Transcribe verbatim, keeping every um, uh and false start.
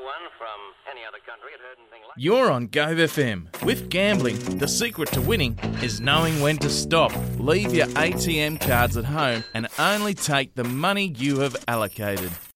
one from any other country had heard anything like it. You're on Gove F M. With gambling, the secret to winning is knowing when to stop. Leave your A T M cards at home and only take the money you have allocated.